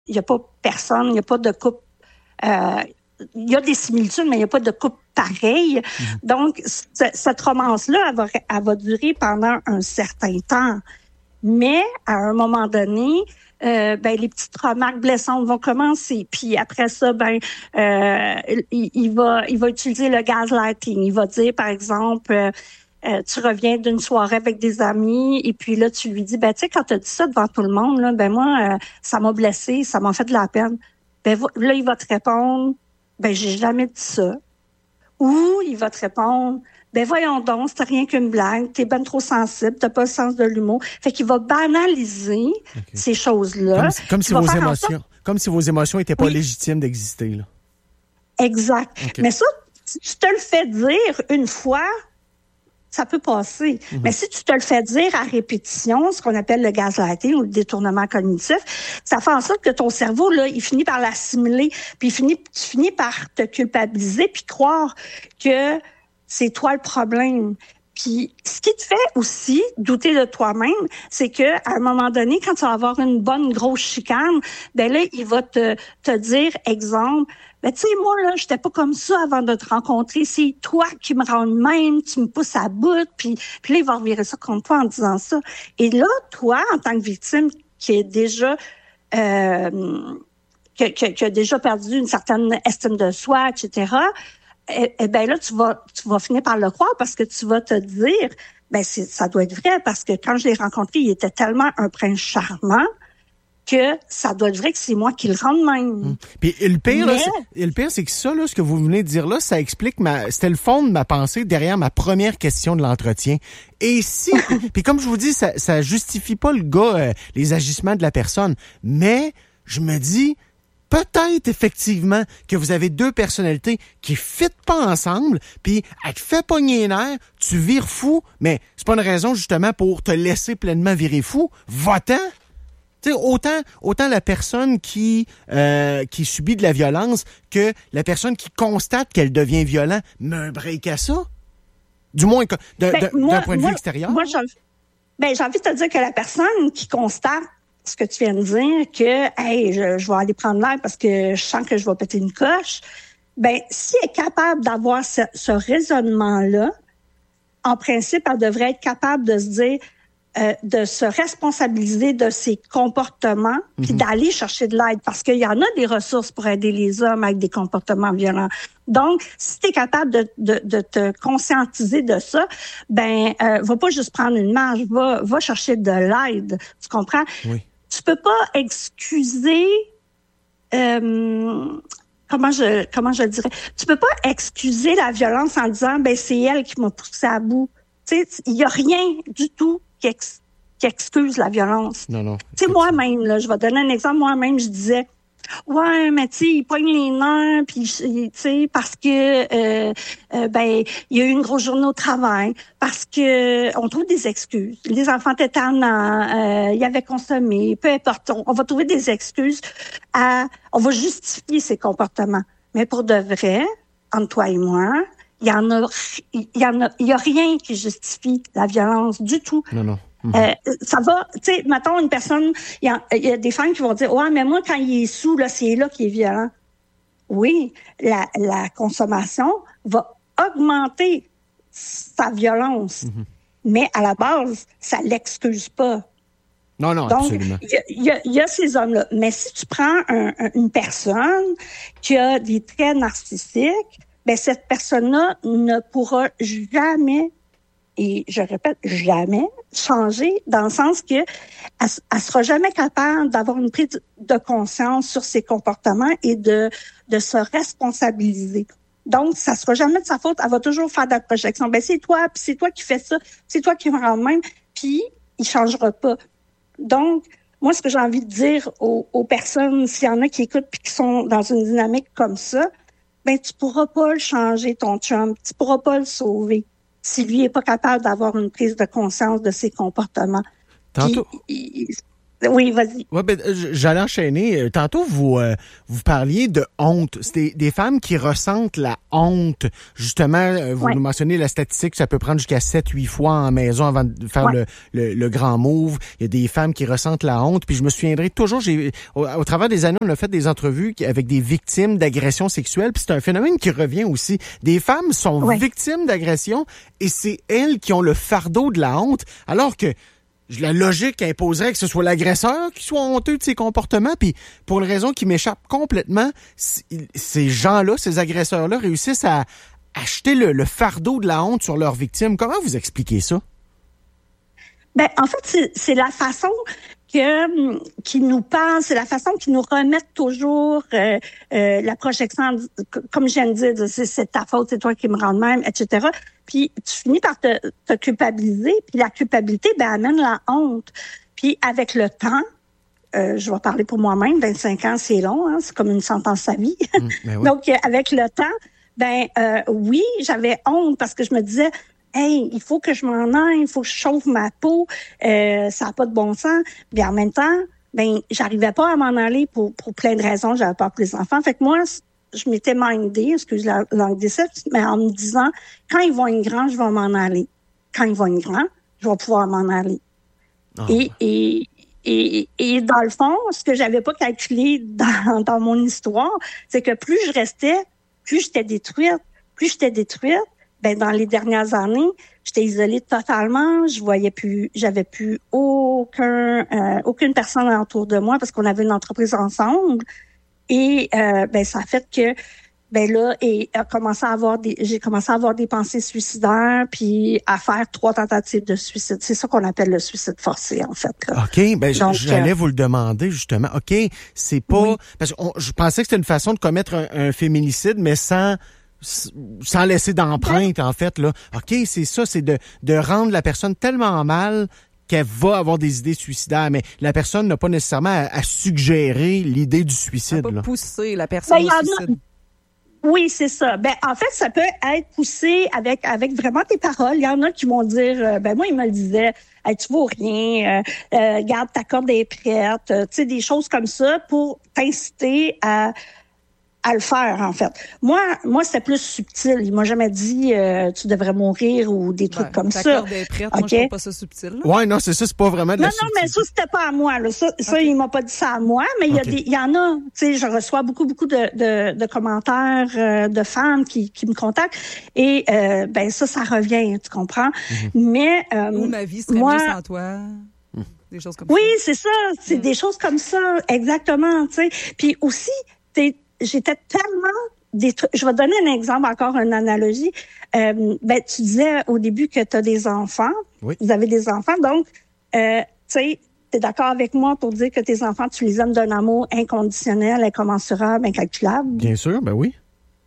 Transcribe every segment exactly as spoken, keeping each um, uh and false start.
il n'y a pas personne, il n'y a pas de couple. Euh, il y a des similitudes, mais il n'y a pas de couple pareil. Mmh. Donc, c- cette romance-là, elle va, elle va durer pendant un certain temps. Mais, à un moment donné, euh, ben, les petites remarques blessantes vont commencer. Puis après ça, ben, euh, il, il va, il va utiliser le gaslighting. Il va dire, par exemple, euh, euh, tu reviens d'une soirée avec des amis et puis là, tu lui dis, ben, tu sais, quand tu as dit ça devant tout le monde, là, ben, moi, euh, ça m'a blessé, ça m'a fait de la peine. Ben, là, il va te répondre, ben, j'ai jamais dit ça. Ou il va te répondre, ben voyons donc, c'était rien qu'une blague, t'es ben trop sensible, t'as pas le sens de l'humour. Fait qu'il va banaliser okay. ces choses-là. Comme, comme si vos émotions, sorte... comme si vos émotions étaient pas oui. légitimes d'exister, là. Exact. Okay. Mais ça, si tu te le fais dire une fois, ça peut passer. Mm-hmm. Mais si tu te le fais dire à répétition, ce qu'on appelle le gaslighting ou le détournement cognitif, ça fait en sorte que ton cerveau, là, il finit par l'assimiler, puis il finit, tu finis par te culpabiliser, puis croire que c'est toi le problème. Puis, ce qui te fait aussi douter de toi-même, c'est que à un moment donné, quand tu vas avoir une bonne grosse chicane, ben là, il va te, te dire, exemple, ben tu sais, moi, là, j'étais pas comme ça avant de te rencontrer. C'est toi qui me rends de même, tu me pousses à bout, puis, puis là, il va revirer ça contre toi en disant ça. Et là, toi, en tant que victime qui est déjà... Euh, qui, qui, qui a déjà perdu une certaine estime de soi, et cetera, eh, eh ben là, tu vas, tu vas finir par le croire parce que tu vas te dire, ben c'est, ça doit être vrai parce que quand je l'ai rencontré, il était tellement un prince charmant que ça doit être vrai que c'est moi qui le rends de même. Mmh. Puis le pire, Mais... là, c'est, le pire, c'est que ça, là, ce que vous venez de dire là, ça explique ma, c'était le fond de ma pensée derrière ma première question de l'entretien. Et si, puis comme je vous dis, ça, ça justifie pas le gars, euh, les agissements de la personne, mais je me dis. Peut-être, effectivement, que vous avez deux personnalités qui ne fitent pas ensemble, puis elle te fait pogner les nerfs, tu vires fou, mais c'est pas une raison, justement, pour te laisser pleinement virer fou. Va-t'en! Tu sais, autant, autant la personne qui, euh, qui subit de la violence que la personne qui constate qu'elle devient violente, met un break à ça. Du moins, de, ben, de, moi, d'un point de moi, vue extérieur. Moi, j'ai, ben, j'ai envie de te dire que la personne qui constate ce que tu viens de dire, que hey, je, je vais aller prendre l'air parce que je sens que je vais péter une coche, ben si elle est capable d'avoir ce, ce raisonnement-là, en principe, elle devrait être capable de se dire, euh, de se responsabiliser de ses comportements, mm-hmm. puis d'aller chercher de l'aide, parce qu'il y en a des ressources pour aider les hommes avec des comportements violents. Donc, si tu es capable de, de, de te conscientiser de ça, ben, euh, va pas juste prendre une marge, va, va chercher de l'aide. Tu comprends? Oui. Tu peux pas excuser, euh, comment je comment je le dirais, tu peux pas excuser la violence en disant ben c'est elle qui m'a poussé à bout. Tu sais, il y a rien du tout qui, ex, qui excuse la violence. Non non. Tu sais moi-même là, je vais donner un exemple. Moi-même, je disais ouais, mais tu sais, il pogne les nerfs, puis tu sais, parce que euh, euh, ben il y a eu une grosse journée au travail, parce que on trouve des excuses. Les enfants étaient tannants, euh, ils avaient consommé, peu importe. On, on va trouver des excuses à, on va justifier ces comportements. Mais pour de vrai, entre toi et moi, il y en a, il y en a, il y a rien qui justifie la violence du tout. Non non. Mmh. Euh, ça va, tu sais, mettons une personne, il y, a, il y a des femmes qui vont dire, ouais, mais moi, quand il est sous, là, c'est là qu'il est violent. Oui, la, la consommation va augmenter sa violence, mmh. mais à la base, ça l'excuse pas. Non, non, Donc, absolument. il y, y, y a ces hommes-là. Mais si tu prends un, un, une personne qui a des traits narcissiques, ben cette personne-là ne pourra jamais, et je répète, jamais changer, dans le sens que elle, elle sera jamais capable d'avoir une prise de conscience sur ses comportements et de, de se responsabiliser. Donc, ça sera jamais de sa faute. Elle va toujours faire de la projection. Ben, c'est toi, puis c'est toi qui fais ça, c'est toi qui me rends de même, puis il changera pas. Donc, moi, ce que j'ai envie de dire aux, aux personnes, s'il y en a qui écoutent puis qui sont dans une dynamique comme ça, ben, tu pourras pas le changer, ton chum. Tu pourras pas le sauver si lui est pas capable d'avoir une prise de conscience de ses comportements. Tantôt, puis, il, Oui, vas-y. Ouais, ben, j'allais enchaîner. Tantôt, vous euh, vous parliez de honte. C'est des, des femmes qui ressentent la honte. Justement, vous ouais. nous mentionnez la statistique, ça peut prendre jusqu'à sept huit fois en maison avant de faire ouais. le, le, le grand move. Il y a des femmes qui ressentent la honte. Puis je me souviendrai toujours, j'ai au, au travers des années, on a fait des entrevues avec des victimes d'agressions sexuelles. Puis c'est un phénomène qui revient aussi. Des femmes sont ouais. victimes d'agressions et c'est elles qui ont le fardeau de la honte. Alors que la logique imposerait que ce soit l'agresseur qui soit honteux de ses comportements, puis pour une raison qui m'échappe complètement, ces gens-là, ces agresseurs-là réussissent à acheter le, le fardeau de la honte sur leurs victimes. Comment vous expliquez ça? Ben, en fait, c'est, c'est la façon que qui nous parle, c'est la façon qu'ils nous remettent toujours euh, euh, la projection, comme je viens de dire, c'est, c'est ta faute, c'est toi qui me rends de même, et cetera. Puis tu finis par te, te culpabiliser, puis la culpabilité, ben amène la honte. Puis avec le temps, euh, je vais parler pour moi-même, vingt-cinq ans, c'est long, hein, c'est comme une sentence à vie. Mmh, ben oui. Donc, avec le temps, ben euh, oui, j'avais honte parce que je me disais, hey, il faut que je m'en aille, il faut que je chauffe ma peau, euh, ça n'a pas de bon sens. Puis en même temps, ben j'arrivais pas à m'en aller pour pour plein de raisons, j'avais peur pour les enfants. Fait que moi, je m'étais mindée, excuse la langue des sept, mais en me disant, quand ils vont être grands, je vais m'en aller. Quand ils vont être grands, je vais pouvoir m'en aller. Oh. Et, et, et, et dans le fond, ce que j'avais pas calculé dans, dans mon histoire, c'est que plus je restais, plus j'étais détruite. Plus j'étais détruite, ben dans les dernières années, j'étais isolée totalement. Je voyais plus, j'avais plus aucun, euh, aucune personne autour de moi parce qu'on avait une entreprise ensemble. Et euh, ben ça a fait que ben là et a commencé à avoir des j'ai commencé à avoir des pensées suicidaires puis à faire trois tentatives de suicide. C'est ça qu'on appelle le suicide forcé en fait. Là. OK, ben Donc, j'allais euh, vous le demander justement. OK, c'est pas oui. parce que on, je pensais que c'était une façon de commettre un, un féminicide mais sans sans laisser d'empreinte ben, en fait là. OK, c'est ça, c'est de de rendre la personne tellement mal qu'elle va avoir des idées suicidaires, mais la personne n'a pas nécessairement à, à suggérer l'idée du suicide. Elle va là. pousser la personne ben, au suicide. A... Oui, c'est ça. Ben, en fait, ça peut être poussé avec avec vraiment tes paroles. Il y en a qui vont dire, euh, ben moi, il me le disait, hey, tu vaux rien, euh, euh, garde ta corde est prête, euh, tu sais, des choses comme ça pour t'inciter à à le faire, en fait. Moi, moi, c'était plus subtil. Il m'a jamais dit euh, tu devrais mourir ou des trucs ben, comme ta ça. corde est prête, okay. Moi, je trouve pas ça subtil. Là. Ouais, non, c'est ça, c'est pas vraiment de la Non, non, mais ça, c'était pas à moi. Là. Ça, okay. ça, il m'a pas dit ça à moi, mais il y a okay. des, il y en a. Tu sais, je reçois beaucoup, beaucoup de, de, de commentaires euh, de femmes qui, qui me contactent. Et euh, ben ça, ça revient, tu comprends. Mm-hmm. Mais euh, ou ma vie serait moi, mieux sans toi. Mm. Des choses comme oui, ça. Oui, c'est ça. C'est mm. des choses comme ça, exactement. Tu sais. Puis aussi, t'es j'étais tellement détruite. Je vais donner un exemple, encore une analogie. Euh, ben, tu disais au début que tu as des enfants. Oui. Vous avez des enfants. Donc, euh, tu sais, tu es d'accord avec moi pour dire que tes enfants, tu les aimes d'un amour inconditionnel, incommensurable, incalculable? Bien sûr, ben oui.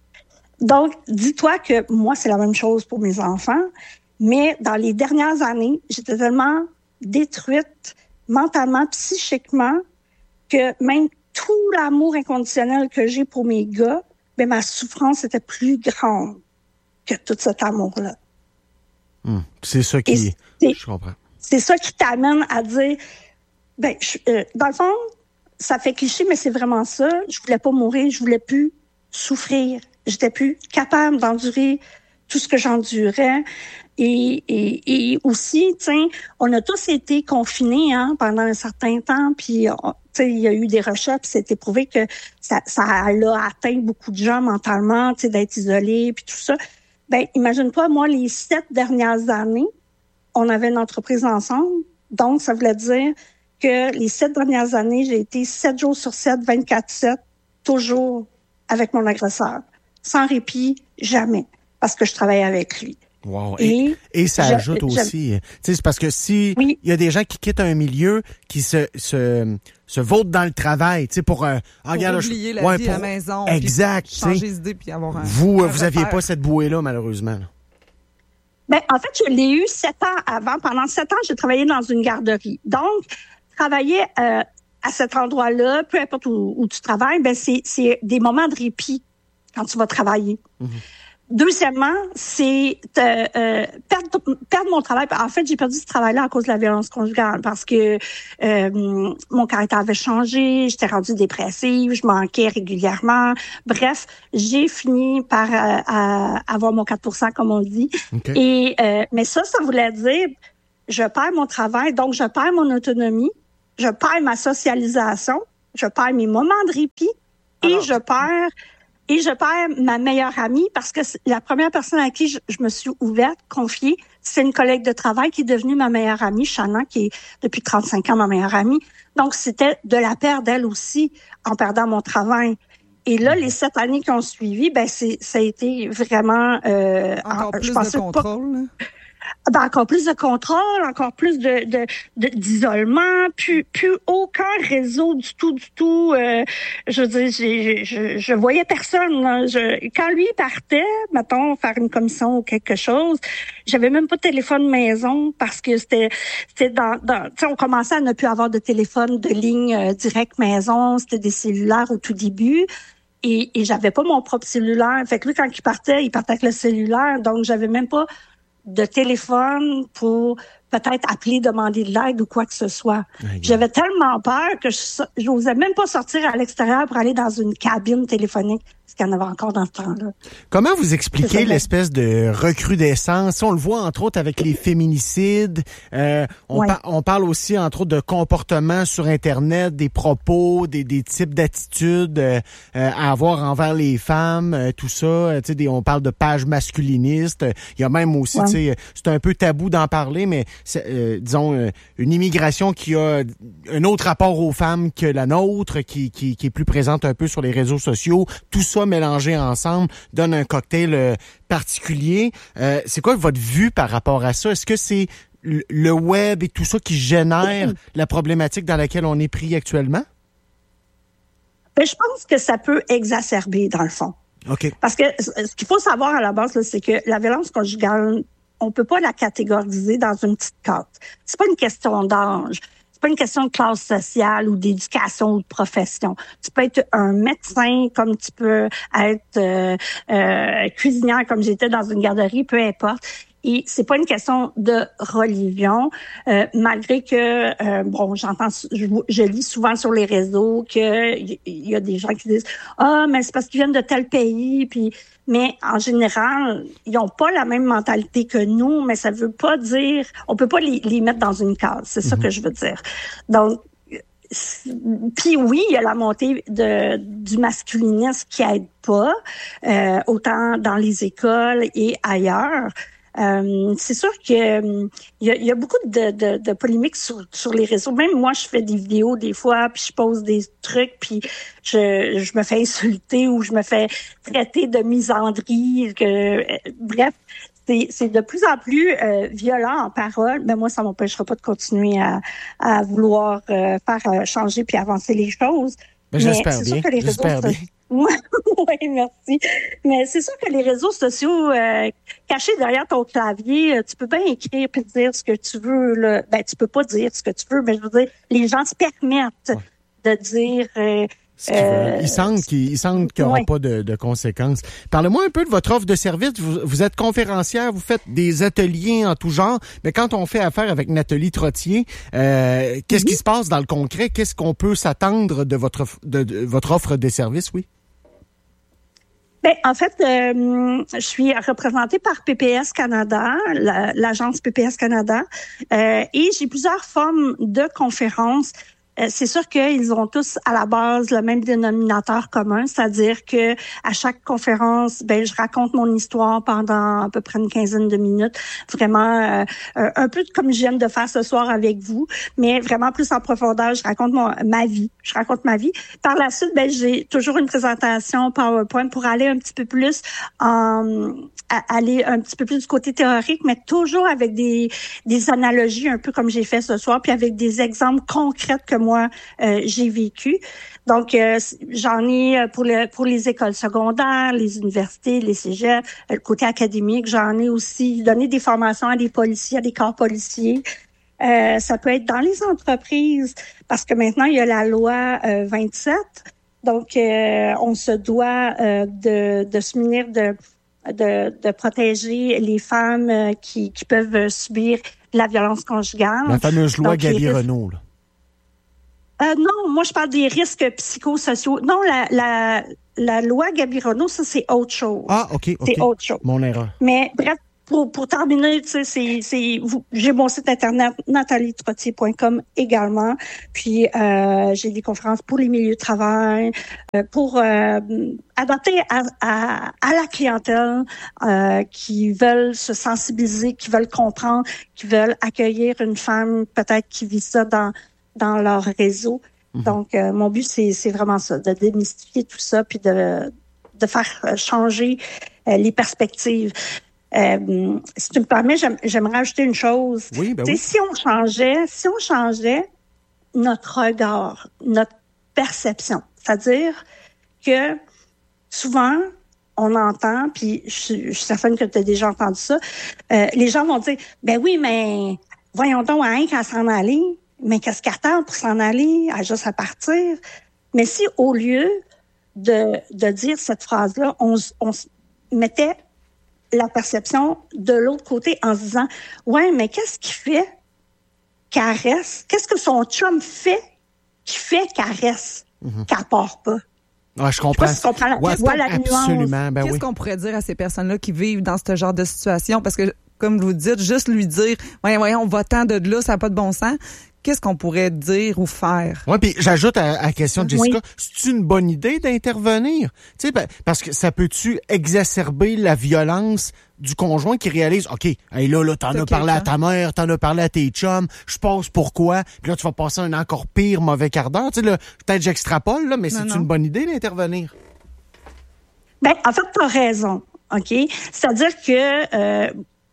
Donc, dis-toi que moi, c'est la même chose pour mes enfants. Mais dans les dernières années, j'étais tellement détruite mentalement, psychiquement, que même tout l'amour inconditionnel que j'ai pour mes gars, ben ma souffrance était plus grande que tout cet amour-là. Hum, c'est ça qui... Je comprends. C'est ça qui t'amène à dire... Ben, je, euh, dans le fond, ça fait cliché, mais c'est vraiment ça. Je voulais pas mourir, je voulais plus souffrir. J'étais plus capable d'endurer tout ce que j'endurais. Et, et, et aussi, tu sais, on a tous été confinés hein, pendant un certain temps, puis... Tu sais, il y a eu des recherches, puis c'est prouvé que ça, ça a atteint beaucoup de gens mentalement, tu sais, d'être isolés, puis tout ça. Ben, imagine-toi, moi, les sept dernières années, on avait une entreprise ensemble. Donc, ça voulait dire que les sept dernières années, j'ai été sept jours sur sept, vingt-quatre sept, toujours avec mon agresseur. Sans répit, jamais. Parce que je travaillais avec lui. Wow. Et, et, et ça je, ajoute je, aussi, tu sais, c'est parce que si il oui. y a des gens qui quittent un milieu, qui se se se votent dans le travail, tu sais, pour, euh, pour regarde, oublier je, la ouais, vie pour, à la maison, exact, puis changer d'idée, puis avoir un. Vous, un vous aviez pas cette bouée-là, malheureusement. Ben, en fait, je l'ai eu sept ans avant. Pendant sept ans, j'ai travaillé dans une garderie. Donc, travailler euh, à cet endroit-là, peu importe où, où tu travailles, ben c'est c'est des moments de répit quand tu vas travailler. Mm-hmm. Deuxièmement, c'est euh, euh, perdre, perdre mon travail. En fait, j'ai perdu ce travail-là à cause de la violence conjugale parce que euh, mon caractère avait changé, j'étais rendue dépressive, je manquais régulièrement. Bref, j'ai fini par euh, à avoir mon quatre pour cent, comme on dit. Okay. Et euh, mais ça, ça voulait dire je perds mon travail, donc je perds mon autonomie, je perds ma socialisation, je perds mes moments de répit Alors, et je perds... Et je perds ma meilleure amie parce que la première personne à qui je, je me suis ouverte, confiée, c'est une collègue de travail qui est devenue ma meilleure amie, Shanna, qui est depuis trente-cinq ans ma meilleure amie. Donc, c'était de la perdre elle aussi en perdant mon travail. Et là, les sept années qui ont suivi, ben c'est ça a été vraiment... Euh, encore en, plus je de contrôle, pas, ben encore plus de contrôle, encore plus de, de, de d'isolement, plus plus aucun réseau du tout, du tout. Euh, je veux dire, j'ai, je, je voyais personne. Là. Je, quand lui partait, mettons, faire une commission ou quelque chose, j'avais même pas de téléphone maison parce que c'était c'était dans, dans tu sais, on commençait à ne plus avoir de téléphone de ligne euh, direct maison, c'était des cellulaires au tout début. Et, et j'avais pas mon propre cellulaire. Fait que lui, quand il partait, il partait avec le cellulaire, donc j'avais même pas de téléphone pour peut-être appeler, demander de l'aide ou quoi que ce soit. Okay. J'avais tellement peur que je n'osais même pas sortir à l'extérieur pour aller dans une cabine téléphonique, parce qu'il y en avait encore dans ce temps-là. Comment vous expliquez l'espèce de recrudescence? On le voit entre autres avec les féminicides. Euh, on, ouais. par, on parle aussi entre autres de comportements sur Internet, des propos, des, des types d'attitudes euh, à avoir envers les femmes, euh, tout ça. Euh, des, on parle de pages masculinistes. Il y a même aussi, ouais. tu sais, c'est un peu tabou d'en parler, mais Euh, disons, euh, une immigration qui a un autre rapport aux femmes que la nôtre, qui, qui, qui est plus présente un peu sur les réseaux sociaux. Tout ça mélangé ensemble donne un cocktail euh, particulier. Euh, c'est quoi votre vue par rapport à ça? Est-ce que c'est le web et tout ça qui génère la problématique dans laquelle on est pris actuellement? Ben, je pense que ça peut exacerber, dans le fond. OK. Parce que ce qu'il faut savoir à la base, là, c'est que la violence conjugale, on peut pas la catégoriser dans une petite case. C'est pas une question d'âge. C'est pas une question de classe sociale ou d'éducation ou de profession. Tu peux être un médecin comme tu peux être euh, euh, cuisinière comme j'étais dans une garderie, peu importe. Et c'est pas une question de religion, euh, malgré que euh, bon, j'entends, je, je lis souvent sur les réseaux que il y, y a des gens qui disent ah, mais c'est parce qu'ils viennent de tel pays, puis mais en général, ils ont pas la même mentalité que nous, mais ça veut pas dire, on peut pas les, les mettre dans une case, c'est mm-hmm. ça que je veux dire. Donc puis oui, il y a la montée de du masculinisme qui aide pas, euh, autant dans les écoles et ailleurs. Euh, c'est sûr que euh, y, a, y a beaucoup de, de, de polémiques sur, sur les réseaux. Même moi, je fais des vidéos des fois, puis je pose des trucs, puis je, je me fais insulter ou je me fais traiter de misandrie. Que, euh, bref, c'est, c'est de plus en plus euh, violent en parole. Mais moi, ça m'empêchera pas de continuer à, à vouloir euh, faire euh, changer puis avancer les choses. Ben, j'espère bien. Que les j'espère réseaux, bien. Oui, merci. Mais c'est sûr que les réseaux sociaux, euh, cachés derrière ton clavier, tu peux bien écrire et dire ce que tu veux. Là. Ben, tu peux pas dire ce que tu veux, mais je veux dire, les gens se permettent ouais. de dire... Euh, Ce qu'ils veulent. Ils sentent qu'ils, ils sentent qu'il n'y aura ouais. pas de, de conséquences. Parlez-moi un peu de votre offre de service. Vous, vous êtes conférencière, vous faites des ateliers en tout genre, mais quand on fait affaire avec Nathalie Trottier, euh, qu'est-ce mm-hmm. qui se passe dans le concret? Qu'est-ce qu'on peut s'attendre de votre, de, de votre offre de service, oui? Ben, en fait, euh, je suis représentée par P P S Canada, la, l'agence P P S Canada, euh, et j'ai plusieurs formes de conférences. Euh, c'est sûr qu'ils ont tous à la base le même dénominateur commun, c'est-à-dire que à chaque conférence, ben je raconte mon histoire pendant à peu près une quinzaine de minutes, vraiment euh, un peu comme je viens de faire ce soir avec vous, mais vraiment plus en profondeur. Je raconte mon, ma vie, je raconte ma vie. Par la suite, ben j'ai toujours une présentation PowerPoint pour aller un petit peu plus en à aller un petit peu plus du côté théorique, mais toujours avec des des analogies, un peu comme j'ai fait ce soir, puis avec des exemples concrets que moi euh, j'ai vécu. Donc euh, j'en ai pour le pour les écoles secondaires, les universités, les cégeps, le côté académique. J'en ai aussi donné des formations à des policiers, à des corps policiers. Euh, ça peut être dans les entreprises parce que maintenant il y a la loi euh, vingt-sept. Donc euh, on se doit euh, de de se munir de de, de protéger les femmes euh, qui, qui peuvent subir la violence conjugale. La fameuse loi Gabi-Renaud, là. Euh, non, moi, je parle des risques psychosociaux. Non, la, la, la loi Gabi-Renaud, ça, c'est autre chose. Ah, OK, OK. C'est autre chose. Mon erreur. Mais bref, pour, pour terminer, tu sais, c'est, c'est, vous, j'ai mon site internet, nathalie trottier point com également. Puis, euh, j'ai des conférences pour les milieux de travail, euh, pour euh, adapter à, à, à la clientèle euh, qui veulent se sensibiliser, qui veulent comprendre, qui veulent accueillir une femme peut-être qui vit ça dans dans leur réseau. Mmh. Donc, euh, mon but, c'est, c'est vraiment ça, de démystifier tout ça, puis de, de faire changer euh, les perspectives. Euh, si tu me permets, j'aime, j'aimerais ajouter une chose. Oui, ben oui. Si on changeait, si on changeait notre regard, notre perception, c'est-à-dire que souvent, on entend, puis je, je suis certaine que tu as déjà entendu ça, euh, les gens vont dire, ben oui, mais voyons donc, hein, qu'à s'en aller. Mais qu'est-ce qu'elle attend pour s'en aller, à juste à partir? Mais si, au lieu de, de dire cette phrase-là, on, on mettait la perception de l'autre côté en se disant, ouais, mais qu'est-ce qui fait qu'elle reste? Qu'est-ce que son chum fait qui fait qu'elle reste, mm-hmm. qu'elle part pas? Ouais, je comprends. Je sais pas si tu comprends la, ouais, vois la absolument. Ben Qu'est-ce oui. qu'on pourrait dire à ces personnes-là qui vivent dans ce genre de situation? Parce que, comme vous dites, juste lui dire, voyons, voyons, va-t'en de là, ça n'a pas de bon sens. Qu'est-ce qu'on pourrait dire ou faire? Oui, puis j'ajoute à, à la question de Jessica, oui. c'est une bonne idée d'intervenir? Tu sais, ben, parce que ça peut-tu exacerber la violence du conjoint qui réalise, OK, hey, là, là, t'en as parlé à ta mère, t'en as parlé à tes chums, je pense pourquoi, puis là, tu vas passer un encore pire mauvais quart d'heure. Tu sais, là, peut-être j'extrapole, là, mais non, c'est non. une bonne idée d'intervenir? Ben, en fait, t'as raison, OK? C'est-à-dire que euh,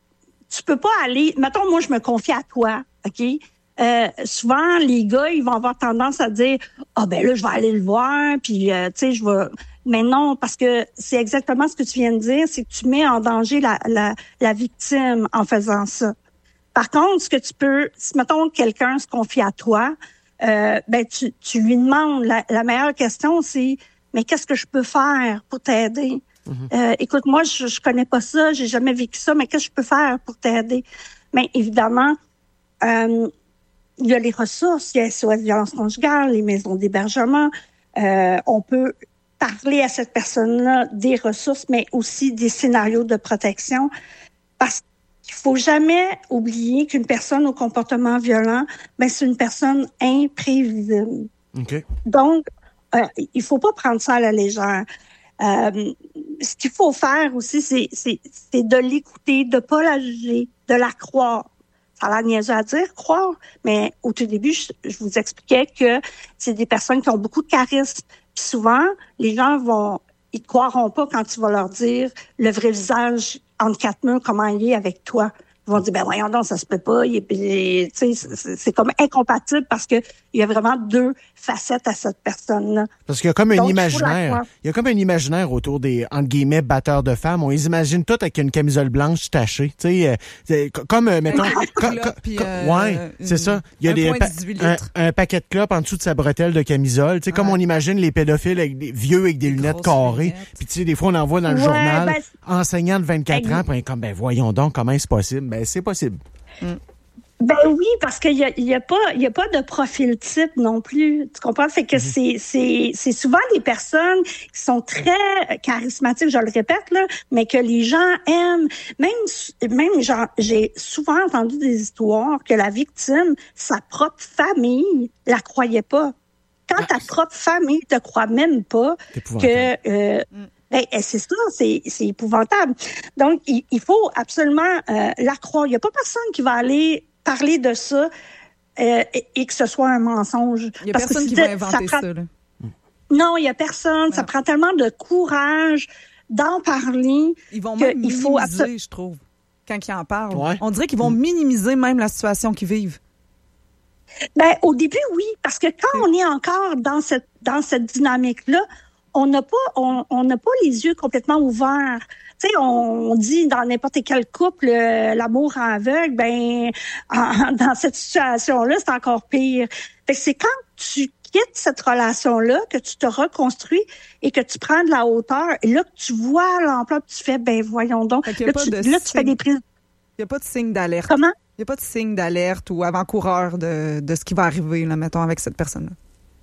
tu peux pas aller... Mettons, moi, je me confie à toi, OK? Euh, souvent, les gars, ils vont avoir tendance à dire « Ah, ben là, je vais aller le voir, puis, euh, tu sais, je vais... » Mais non, parce que c'est exactement ce que tu viens de dire, c'est que tu mets en danger la, la, la victime en faisant ça. Par contre, ce que tu peux... Si, mettons, quelqu'un se confie à toi, euh, ben tu, tu lui demandes... La, la meilleure question, c'est « Mais qu'est-ce que je peux faire pour t'aider? Mm-hmm. euh, écoute, moi, je, je connais pas ça, j'ai jamais vécu ça, mais qu'est-ce que je peux faire pour t'aider? » Mais évidemment... Euh, il y a les ressources, il y a S O S violence conjugale, les maisons d'hébergement. Euh, on peut parler à cette personne-là des ressources, mais aussi des scénarios de protection. Parce qu'il faut jamais oublier qu'une personne au comportement violent, ben c'est une personne imprévisible. Okay. Donc, euh, il faut pas prendre ça à la légère. Euh, ce qu'il faut faire aussi, c'est, c'est, c'est de l'écouter, de pas la juger, de la croire. Ça a l'air niaiseux à dire, croire, mais au tout début, je, je vous expliquais que c'est des personnes qui ont beaucoup de charisme. Puis souvent, les gens vont, ils te croiront pas quand tu vas leur dire le vrai visage entre quatre murs, comment il est avec toi. Ils vont dire, ben voyons donc, ça se peut pas. Il est, c'est, c'est, c'est comme incompatible parce que il y a vraiment deux facettes à cette personne-là. Parce qu'il y a comme un Donc, imaginaire. Il y a comme un imaginaire autour des, entre guillemets, batteurs de femmes. On les imagine tous avec une camisole blanche tachée. Tu sais, euh, comme, euh, mettons... com, com, puis, euh, ouais, c'est ça. Il y a un, des, pa- un, un paquet de clopes en dessous de sa bretelle de camisole. Tu sais, ouais. Comme on imagine les pédophiles avec des vieux avec des, des lunettes carrées. Puis tu sais, des fois, on en voit dans le ouais, journal, ben, enseignant de vingt-quatre ben, ans, puis comme, ben voyons donc, comment c'est possible? Ben, c'est possible. Mm. Ben oui, parce qu'il y a, il y a pas, il y a pas de profil type non plus. Tu comprends? C'est que mm-hmm. c'est, c'est, c'est souvent des personnes qui sont très charismatiques, je le répète, là, mais que les gens aiment. Même, même, genre, j'ai souvent entendu des histoires que la victime, sa propre famille, la croyait pas. Quand ta propre famille te croit même pas que, euh, mm. Ben, c'est ça, c'est, c'est épouvantable. Donc, il, il faut absolument euh, la croire. Il n'y a pas personne qui va aller parler de ça euh, et, et que ce soit un mensonge. Il n'y a personne qui va inventer ça. ça là. Non, il n'y a personne. Non. Ça prend tellement de courage d'en parler. Ils vont même minimiser, faut absol- je trouve, quand ils en parlent. Ouais. On dirait qu'ils vont minimiser même la situation qu'ils vivent. Ben, au début, oui, parce que quand oui. on est encore dans cette, dans cette dynamique-là, on n'a pas, on, on n'a pas les yeux complètement ouverts. Tu sais, on dit dans n'importe quel couple, euh, l'amour aveugle, ben, en, dans cette situation-là, c'est encore pire. Fait que c'est quand tu quittes cette relation-là, que tu te reconstruis et que tu prends de la hauteur, et là, que tu vois l'ampleur, tu fais, ben voyons donc. Là, tu, là, tu fais des prises. Il n'y a pas de signe d'alerte. Comment? Il n'y a pas de signe d'alerte ou avant-coureur de, de ce qui va arriver, là, mettons, avec cette personne-là.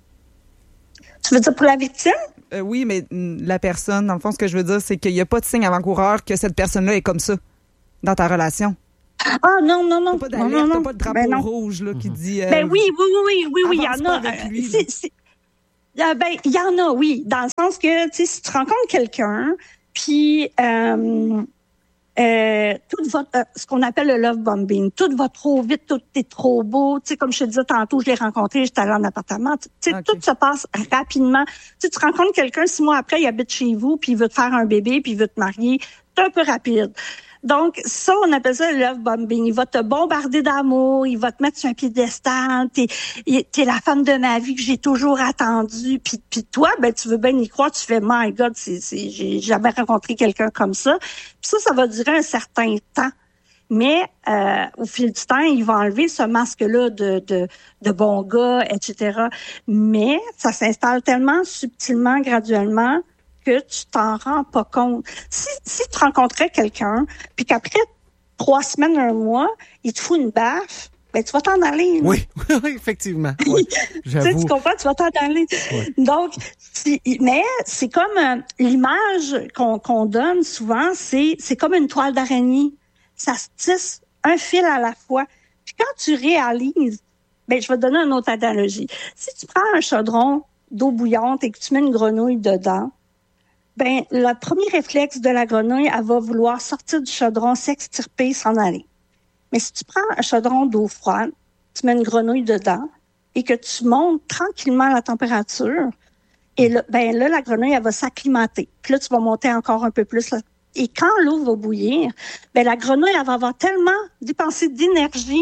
Tu veux dire pour la victime? Euh, oui, mais la personne, dans le fond, ce que je veux dire, c'est qu'il n'y a pas de signe avant-coureur que cette personne-là est comme ça dans ta relation. Ah non, non, non. T'as pas d'alerte, non, non, t'as pas de drapeau ben rouge là, qui dit... Euh, ben oui, oui, oui, oui, oui, oui, il y en a. Avec lui, c'est, c'est, euh, ben, il y en a, oui, dans le sens que, tu sais, si tu rencontres quelqu'un, puis... Euh, Euh, tout votre, euh, ce qu'on appelle le love bombing, tout va trop vite, tout est trop beau. Tu sais, comme je te disais tantôt, je l'ai rencontré, j'étais allée en appartement. Tu sais, okay. Tout se passe rapidement. Tu sais, tu rencontres quelqu'un, six mois après, il habite chez vous, puis il veut te faire un bébé, puis il veut te marier. C'est un peu rapide. Donc, ça, on appelle ça le love bombing. Il va te bombarder d'amour, il va te mettre sur un piédestal. T'es, t'es la femme de ma vie que j'ai toujours attendue. Puis, puis toi, ben, tu veux bien y croire, tu fais, my God, c'est, c'est, j'ai jamais rencontré quelqu'un comme ça. Puis ça, ça va durer un certain temps. Mais euh, au fil du temps, il va enlever ce masque-là de, de, de bon gars, et cetera. Mais ça s'installe tellement subtilement, graduellement, que tu t'en rends pas compte. Si, si tu rencontrais quelqu'un, puis qu'après trois semaines, un mois, il te fout une baffe, ben tu vas t'en aller. Oui, oui, effectivement. Oui, j'avoue. Tu sais, tu comprends, tu vas t'en aller. Oui. Donc, si, mais c'est comme euh, l'image qu'on, qu'on donne souvent, c'est, c'est comme une toile d'araignée. Ça se tisse un fil à la fois. Puis quand tu réalises, ben je vais te donner une autre analogie. Si tu prends un chaudron d'eau bouillante et que tu mets une grenouille dedans, ben, le premier réflexe de la grenouille, elle va vouloir sortir du chaudron, s'extirper, s'en aller. Mais si tu prends un chaudron d'eau froide, tu mets une grenouille dedans et que tu montes tranquillement la température, et là, ben là, la grenouille, elle va s'acclimater. Puis là, tu vas monter encore un peu plus. Là. Et quand l'eau va bouillir, ben la grenouille, elle va avoir tellement dépensé d'énergie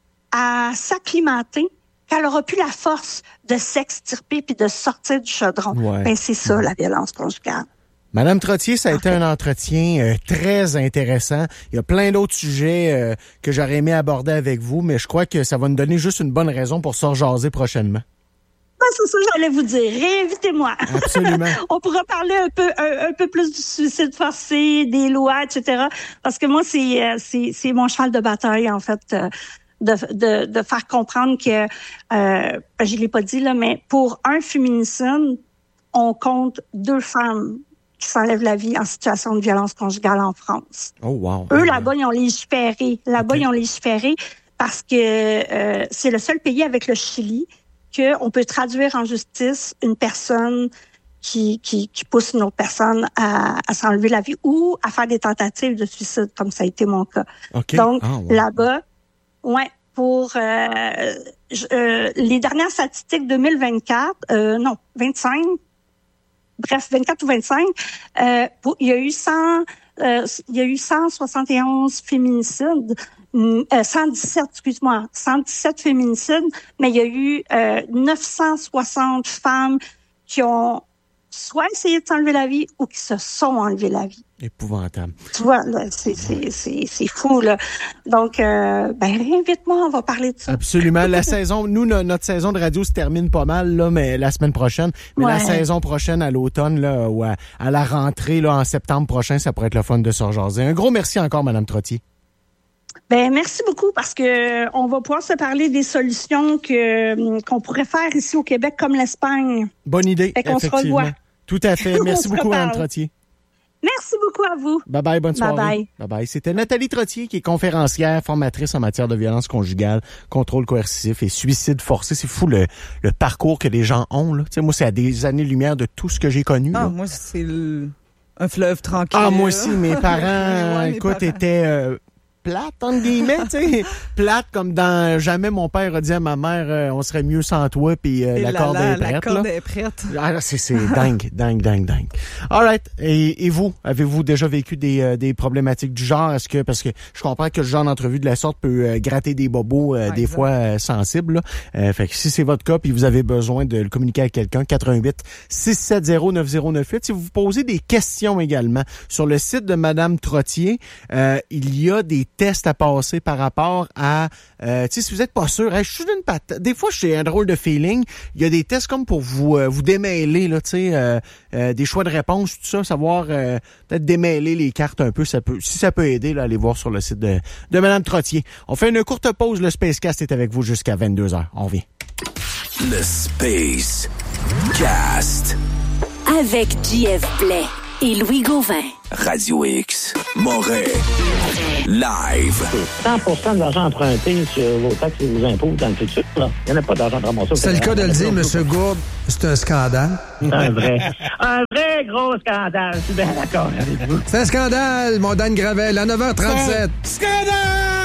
à s'acclimater qu'elle n'aura plus la force de s'extirper puis de sortir du chaudron. Ouais. Ben c'est ça, la violence conjugale. Madame Trottier, ça a été un entretien euh, très intéressant. Il y a plein d'autres sujets euh, que j'aurais aimé aborder avec vous, mais je crois que ça va nous donner juste une bonne raison pour se rejaser prochainement. Ben, c'est ça que j'allais vous dire. Réinvitez-moi. Absolument. On pourra parler un peu un, un peu plus du suicide forcé, des lois, et cetera. Parce que moi, c'est euh, c'est, c'est mon cheval de bataille, en fait, euh, de, de, de faire comprendre que, euh, je l'ai pas dit, là, mais pour un féminicide, on compte deux femmes qui s'enlèvent la vie en situation de violence conjugale en France. Oh wow. Eux, là-bas, ils ont légiféré. Là-bas, okay. Ils ont légiféré parce que euh, c'est le seul pays avec le Chili qu'on peut traduire en justice une personne qui, qui, qui pousse une autre personne à, à s'enlever la vie ou à faire des tentatives de suicide, comme ça a été mon cas. Okay. Donc, ah, wow. Là-bas, ouais, pour euh, euh, les dernières statistiques deux mille vingt-quatre, euh, non, vingt-cinq, bref, vingt-quatre ou vingt-cinq, euh, pour, il y a eu cent, euh, il y a eu cent soixante et onze féminicides, euh, cent dix-sept, excuse-moi, cent dix-sept féminicides, mais il y a eu euh, neuf cent soixante femmes qui ont soit essayé de s'enlever la vie ou qui se sont enlevé la vie. Épouvantable. Tu vois, là, c'est, c'est, c'est, c'est fou, là. Donc, euh, ben, réinvite-moi, on va parler de ça. Absolument. La saison, nous, no, notre saison de radio se termine pas mal, là, mais la semaine prochaine. Mais ouais. La saison prochaine, à l'automne, là, ou à, à la rentrée, là, en septembre prochain, ça pourrait être le fun de se rejaser. Un gros merci encore, Madame Trottier. Ben, merci beaucoup parce que on va pouvoir se parler des solutions que, qu'on pourrait faire ici au Québec comme l'Espagne. Bonne idée, fait qu'on effectivement. se revoit. Tout à fait. Merci beaucoup, Madame Trottier. Merci beaucoup à vous. Bye bye, bonne soirée. Bye bye. Bye bye. C'était Nathalie Trottier qui est conférencière, formatrice en matière de violence conjugale, contrôle coercitif et suicide forcé. C'est fou le, le parcours que les gens ont, là. Tu sais, moi, c'est à des années-lumière de tout ce que j'ai connu. Ah, là. moi, c'est le... un fleuve tranquille. Ah, moi aussi, mes parents, ouais, écoute, mes parents. étaient... Euh, plate, entre guillemets, tu sais. Plate, comme dans jamais mon père a dit à ma mère, euh, on serait mieux sans toi, puis euh, la corde est prête. La corde là. est prête. Ah, c'est, c'est dingue, dingue, dingue, dingue. All right. Et, et vous, avez-vous déjà vécu des, euh, des problématiques du genre? Est-ce que, parce que je comprends que le genre d'entrevue de la sorte peut euh, gratter des bobos, euh, ouais, des exact. fois euh, sensibles, là. Euh, fait que si c'est votre cas, puis vous avez besoin de le communiquer avec quelqu'un, quatre un huit, six sept zéro, neuf zéro neuf huit. Si vous vous posez des questions également, sur le site de Madame Trottier, euh, il y a des tests à passer par rapport à, euh, tu sais, si vous êtes pas sûr, hey, je suis d'une patate. Des fois, j'ai un drôle de feeling. Il y a des tests comme pour vous euh, vous démêler, là, tu sais, euh, euh, des choix de réponse, tout ça, savoir euh, peut-être démêler les cartes un peu, ça peut, si ça peut aider, là, allez voir sur le site de, de Mme Trottier. On fait une courte pause, le Spacecast est avec vous jusqu'à vingt-deux heures. On revient. Le Space Cast. Avec J F Blais et Louis Gauvin. Radio X. Moret. Live. cent pour cent de l'argent emprunté sur vos taxes et vos impôts dans le futur, là. Il n'y en a pas d'argent de ramasser. C'est le cas de le dire, M. Gourde. C'est un scandale. Un vrai. Un vrai gros scandale. Je suis bien d'accord avec vous. C'est un scandale, mon Dan Gravel, à neuf heures trente-sept. Scandale!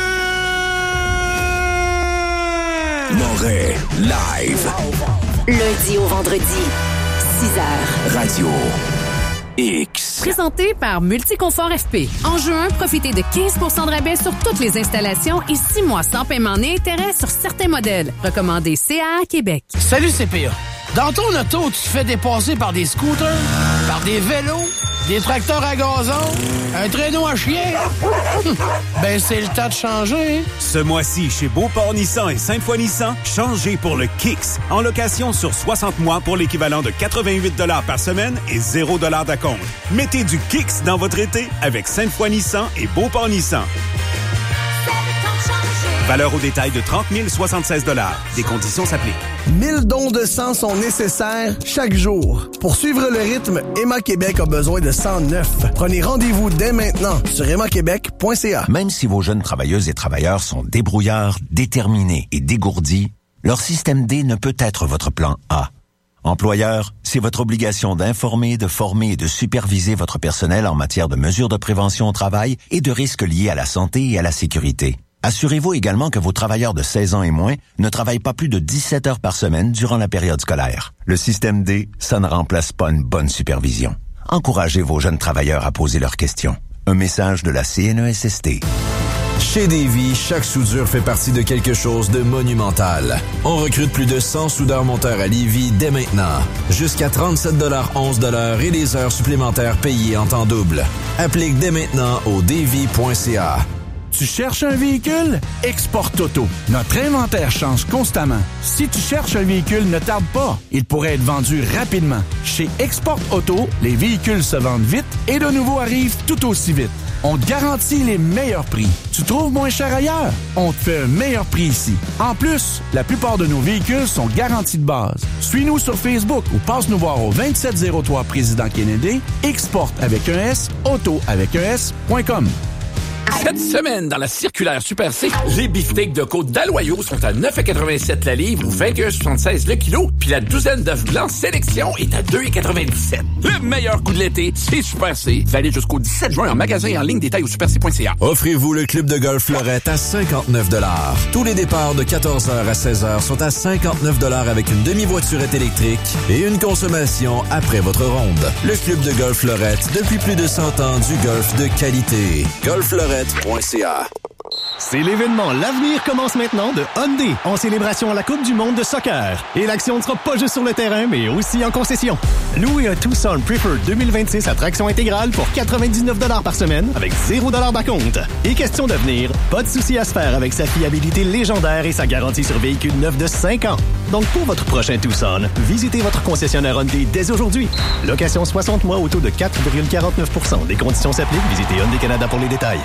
Moret. Live. Lundi au vendredi, six heures. Radio X. Présenté par Multiconfort F P. En juin, profitez de quinze pour cent de rabais sur toutes les installations et six mois sans paiement ni intérêt sur certains modèles. Recommandé C A A Québec. Salut C P A. Dans ton auto, tu te fais dépasser par des scooters, par des vélos, des tracteurs à gazon, un traîneau à chien. Ben, c'est le temps de changer. Ce mois-ci, chez Beauport Nissan et Sainte-Foy Nissan, changez pour le Kicks. En location sur soixante mois pour l'équivalent de quatre-vingt-huit dollars par semaine et zéro dollars d'acompte. Mettez du Kicks dans votre été avec Sainte-Foy Nissan et Beauport Nissan. Valeur au détail de trente mille soixante-seize dollars. Des conditions s'appliquent. mille dons de sang sont nécessaires chaque jour. Pour suivre le rythme, Emma Québec a besoin de sang neuf. Prenez rendez-vous dès maintenant sur emma québec point c a. Même si vos jeunes travailleuses et travailleurs sont débrouillards, déterminés et dégourdis, leur système D ne peut être votre plan A. Employeur, c'est votre obligation d'informer, de former et de superviser votre personnel en matière de mesures de prévention au travail et de risques liés à la santé et à la sécurité. Assurez-vous également que vos travailleurs de seize ans et moins ne travaillent pas plus de dix-sept heures par semaine durant la période scolaire. Le système D, ça ne remplace pas une bonne supervision. Encouragez vos jeunes travailleurs à poser leurs questions. Un message de la C N E S S T. Chez Davy, chaque soudure fait partie de quelque chose de monumental. On recrute plus de cent soudeurs-monteurs à Lévis dès maintenant. Jusqu'à trente-sept dollars onze de l'heure et des heures supplémentaires payées en temps double. Applique dès maintenant au davy point c a. Tu cherches un véhicule? Export Auto. Notre inventaire change constamment. Si tu cherches un véhicule, ne tarde pas. Il pourrait être vendu rapidement. Chez Export Auto, les véhicules se vendent vite et de nouveaux arrivent tout aussi vite. On te garantit les meilleurs prix. Tu trouves moins cher ailleurs? On te fait un meilleur prix ici. En plus, la plupart de nos véhicules sont garantis de base. Suis-nous sur Facebook ou passe nous voir au vingt-sept zéro trois Président Kennedy, Export avec un S, Auto avec un S point com. Cette semaine, dans la circulaire Super C, les beefsteaks de côte d'Aloyau sont à neuf quatre-vingt-sept la livre ou vingt et un soixante-seize le kilo, puis la douzaine d'œufs blancs sélection est à deux quatre-vingt-dix-sept. Le meilleur coup de l'été, c'est Super C. Valide jusqu'au dix-sept juin en magasin et en ligne, détail au super c point c a. Offrez-vous le club de golf Fleurette à cinquante-neuf dollars. Tous les départs de quatorze heures à seize heures sont à cinquante-neuf dollars avec une demi-voiturette électrique et une consommation après votre ronde. Le club de golf Fleurette, depuis plus de cent ans, du golf de qualité. Golf Fleurette. C'est l'événement L'avenir commence maintenant de Hyundai en célébration à la Coupe du monde de soccer. Et l'action ne sera pas juste sur le terrain, mais aussi en concession. Louez un Tucson Preferred deux mille vingt-six à traction intégrale pour quatre-vingt-dix-neuf dollars par semaine avec zéro dollars d'acompte. Et question d'avenir, pas de souci à se faire avec sa fiabilité légendaire et sa garantie sur véhicule neuf de cinq ans. Donc pour votre prochain Tucson, visitez votre concessionnaire Hyundai dès aujourd'hui. Location soixante mois au taux de quatre virgule quarante-neuf pour cent. Des conditions s'appliquent. Visitez Hyundai Canada pour les détails.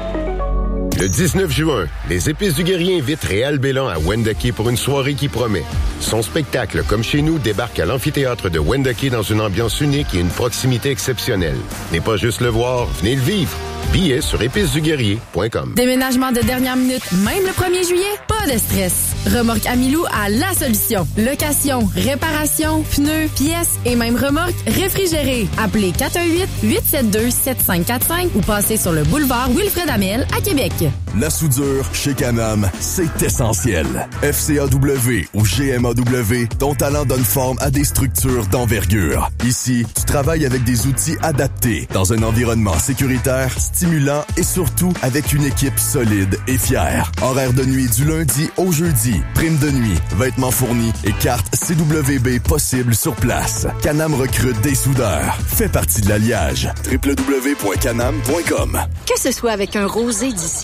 Le dix-neuf juin, les Épices du Guerrier invitent Réal Bélan à Wendake pour une soirée qui promet. Son spectacle, comme chez nous, débarque à l'amphithéâtre de Wendake dans une ambiance unique et une proximité exceptionnelle. N'est pas juste le voir, venez le vivre. Billets sur épices du guerrier point com. Déménagement de dernière minute, même le premier juillet? Pas de stress. Remorque Amilou a la solution. Location, réparation, pneus, pièces et même remorque réfrigérée. Appelez quatre un huit, huit sept deux, sept cinq quatre cinq ou passez sur le boulevard Wilfred Amel à Québec. La soudure chez Canam, c'est essentiel. F C A W ou G M A W, ton talent donne forme à des structures d'envergure. Ici, tu travailles avec des outils adaptés dans un environnement sécuritaire, stimulant et surtout avec une équipe solide et fière. Horaire de nuit du lundi au jeudi, prime de nuit, vêtements fournis et carte C W B possible sur place. Canam recrute des soudeurs. Fais partie de l'alliage. w w w point canam point com. Que ce soit avec un rosé d'ici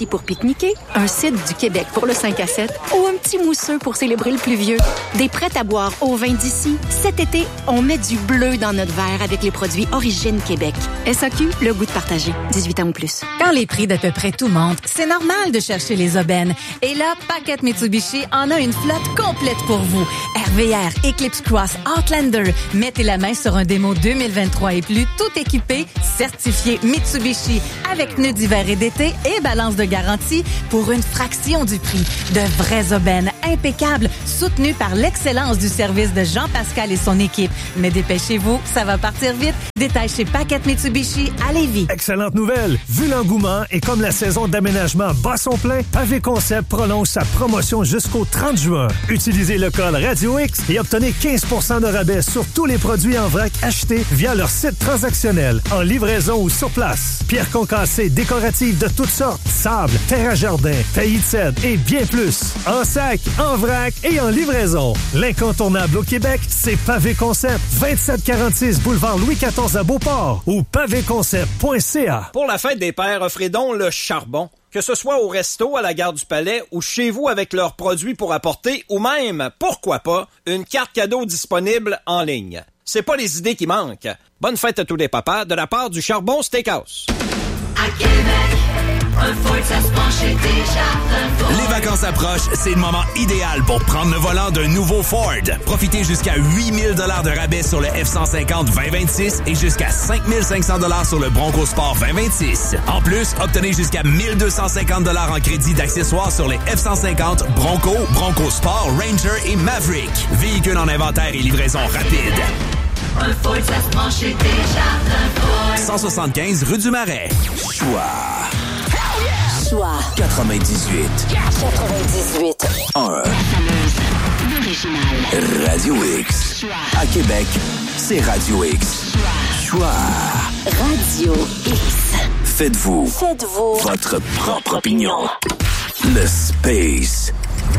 pour pique-niquer, un cidre du Québec pour le cinq à sept ou un petit mousseux pour célébrer le pluvieux. Des prêts à boire au vin d'ici. Cet été, on met du bleu dans notre verre avec les produits Origine Québec. S A Q, le goût de partager. dix-huit ans ou plus. Quand les prix d'à peu près tout montent, c'est normal de chercher les aubaines. Et là, Paquette Mitsubishi en a une flotte complète pour vous. R V R, Eclipse Cross, Outlander. Mettez la main sur un démo deux mille vingt-trois et plus, tout équipé, certifié Mitsubishi, avec pneus d'hiver et d'été et balance de garantie pour une fraction du prix. De vraies aubaines impeccables, soutenues par l'excellence du service de Jean-Pascal et son équipe. Mais dépêchez-vous, ça va partir vite. Détail chez Paquette Mitsubishi à Lévis. Excellente nouvelle! Vu l'engouement et comme la saison d'aménagement bat son plein, Pavé Concept prolonge sa promotion jusqu'au trente juin. Utilisez le code Radio X et obtenez quinze pour cent de rabais sur tous les produits en vrac achetés via leur site transactionnel, en livraison ou sur place. Pierres concassées décoratives de toutes sortes, sable, terre à jardin, taillis de cèdre et bien plus. En sac, en vrac et en livraison. L'incontournable au Québec, c'est Pavé Concept. vingt-sept quarante-six boulevard Louis quatorze à Beauport ou pavé concept point c a. Pour la fête des pères, offrez donc le charbon. Que ce soit au resto, à la gare du Palais ou chez vous avec leurs produits pour apporter ou même, pourquoi pas, une carte cadeau disponible en ligne. C'est pas les idées qui manquent. Bonne fête à tous les papas de la part du Charbon Steakhouse. À Québec, un Ford, ça se penche déjà. Les vacances approchent, c'est le moment idéal pour prendre le volant d'un nouveau Ford. Profitez jusqu'à huit mille dollars de rabais sur le F cent cinquante vingt vingt-six et jusqu'à cinq mille cinq cents dollars sur le Bronco Sport vingt vingt-six. En plus, obtenez jusqu'à mille deux cent cinquante dollars en crédit d'accessoires sur les F cent cinquante, Bronco, Bronco Sport, Ranger et Maverick. Véhicules en inventaire et livraison rapide. Un Ford, ça se penche déjà. cent soixante-quinze rue du Marais. Choix. Choix. quatre-vingt-dix-huit. quatre-vingt-dix-huit. un. L'original. Radio X. À Québec, c'est Radio X. Choix. Radio X. Faites-vous. Faites-vous. Votre propre opinion. Le Space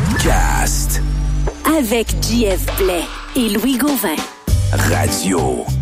Cast. Avec J F Blais et Louis Gauvin. Radio